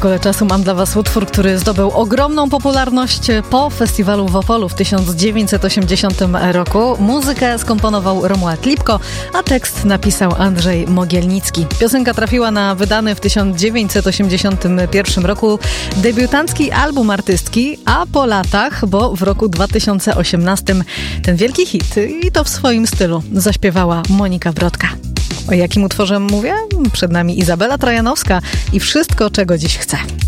Kole czasu mam dla Was utwór, który zdobył ogromną popularność po festiwalu w Opolu w 1980 roku. Muzykę skomponował Romuald Lipko, a tekst napisał Andrzej Mogielnicki. Piosenka trafiła na wydany w 1981 roku debiutancki album artystki, a po latach, bo w roku 2018 ten wielki hit, i to w swoim stylu, zaśpiewała Monika Brodka. O jakim utworze mówię? Przed nami Izabela Trojanowska i Wszystko, czego dziś chcę.